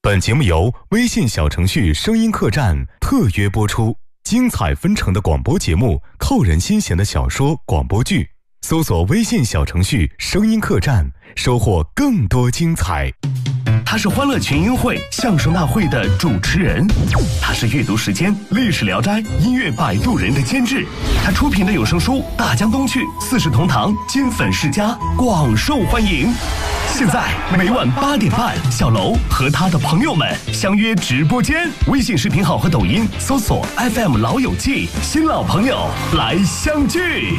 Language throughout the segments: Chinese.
本节目由微信小程序声音客栈特约播出，精彩纷呈的广播节目，扣人心弦的小说广播剧，搜索微信小程序声音客栈，收获更多精彩。 他是欢乐群英会相声大会的主持人，他是阅读时间历史聊斋音乐摆渡人的监制，他出品的有声书大江东去四世同堂金粉世家广受欢迎。现在每晚8点半，小楼和他的朋友们相约直播间，微信视频号和抖音搜索 FM 老友记，新老朋友来相聚。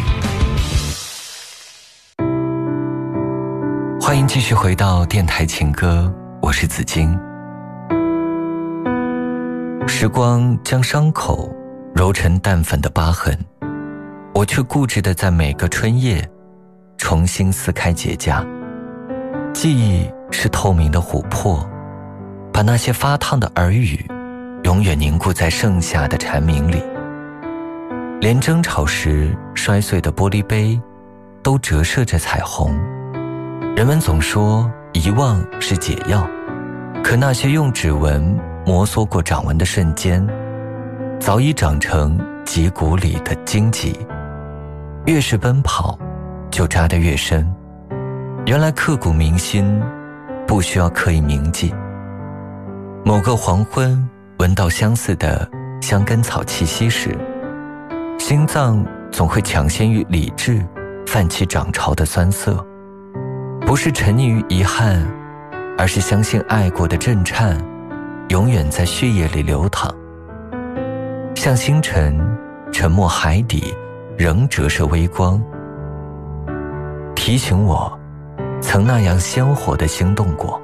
欢迎继续回到电台情歌，我是紫金。时光将伤口揉成淡粉的疤痕，我却固执地在每个春夜重新撕开结痂。记忆是透明的琥珀，把那些发烫的耳语永远凝固在盛夏的蝉鸣里。连争吵时摔碎的玻璃杯都折射着彩虹。人们总说遗忘是解药，可那些用指纹摩挲过掌纹的瞬间，早已长成脊骨里的荆棘，越是奔跑就扎得越深。原来刻骨铭心不需要刻意铭记。某个黄昏，闻到相似的香根草气息时，心脏总会抢先于理智泛起涨潮的酸涩，不是沉溺于遗憾，而是相信爱过的震颤永远在血液里流淌。像星辰沉没海底，仍折射微光，提醒我曾那样鲜活地心动过。